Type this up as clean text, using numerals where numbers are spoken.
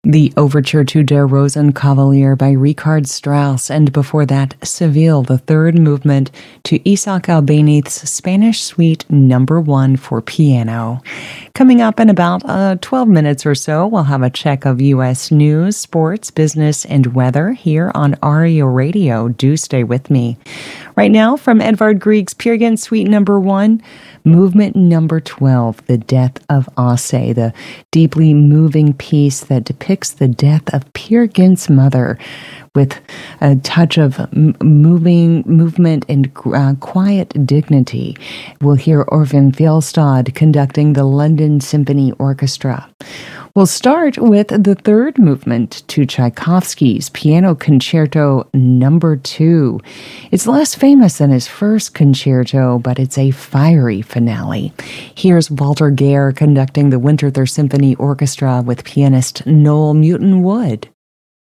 The Overture to Der Rosenkavalier by Richard Strauss, and before that, Seville, the third movement to Isaac Albéniz's Spanish Suite No. 1 for piano. Coming up in about 12 minutes or so, we'll have a check of U.S. news, sports, business, and weather here on Aria Radio. Do stay with me. Right now, from Edvard Grieg's Peer Gynt Suite No. 1, Movement No. 12, The Death of Aase, the deeply moving piece that depicts the death of Peer Gynt's mother with a touch of movement and quiet dignity. We'll hear Orvin Fjellstad conducting the London Symphony Orchestra. We'll start with the third movement to Tchaikovsky's Piano Concerto No. 2. It's less famous than his first concerto, but it's a fiery finale. Here's Walter Gehr conducting the Winterthur Symphony Orchestra with pianist Noel Newton Wood.